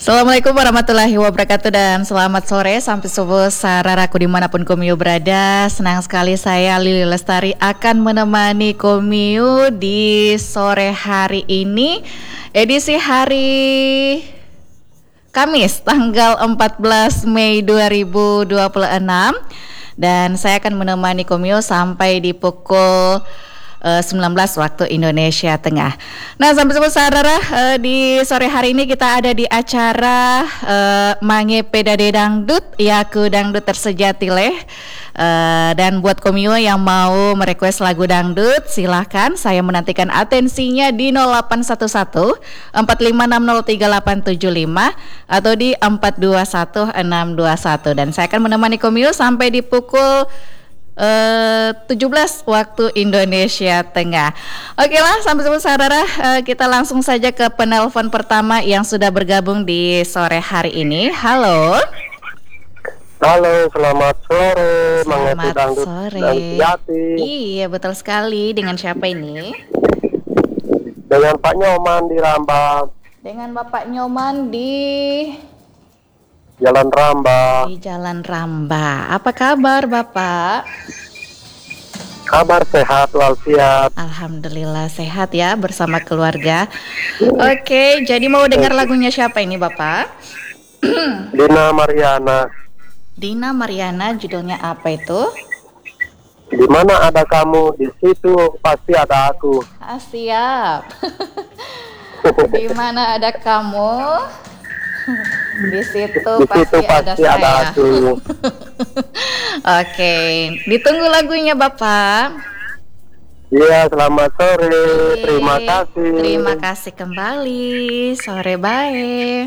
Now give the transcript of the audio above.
Assalamualaikum warahmatullahi wabarakatuh dan selamat sore sampai subuh sararaku dimanapun Komio berada. Senang sekali saya Lili Lestari akan menemani Komio di sore hari ini, edisi hari Kamis tanggal 14 Mei 2026. Dan saya akan menemani Komio sampai di pukul 19 waktu Indonesia Tengah. Nah, sampai saudara, di sore hari ini kita ada di acara Mange Pedade Dangdut, Yaku Dangdut Tersejati Leh. Dan buat Komio yang mau merequest lagu dangdut, silahkan. Saya menantikan atensinya di 0811 45603875 atau di 421621. Dan saya akan menemani Komio sampai di pukul 17 waktu Indonesia Tengah. Oke lah, sampai saudara, kita langsung saja ke penelpon pertama yang sudah bergabung di sore hari ini. Halo. Halo, selamat sore. Selamat sore. Iya, betul sekali. Dengan siapa ini? Dengan Pak Nyoman di Rambang. Dengan Bapak Nyoman di Jalan Ramba. Di Jalan Ramba. Apa kabar Bapak? Kabar sehat walafiat. Alhamdulillah sehat ya bersama keluarga. Oke, jadi mau dengar lagunya siapa ini Bapak? Dina Mariana. Dina Mariana, judulnya apa itu? Di mana ada kamu, di situ pasti ada aku. Ah, siap. Di mana ada kamu? Di situ pasti ada saya. aku. Oke, ditunggu lagunya Bapak. Iya, selamat sore. Terima kasih. Terima kasih kembali. Sore baik.